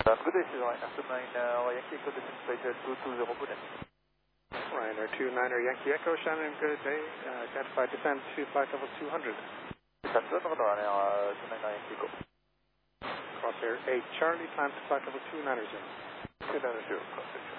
Good day, this is Ryanair 29 Yankee Echo, this is flight 220 Bullet. Ryanair 29 Yankee Echo, Shannon, good day. Identified descent to flight level 200. Descent to Ryanair 29 Yankee Echo. Crosshair 8 Charlie, climb to flight level 290. 290, crosshair.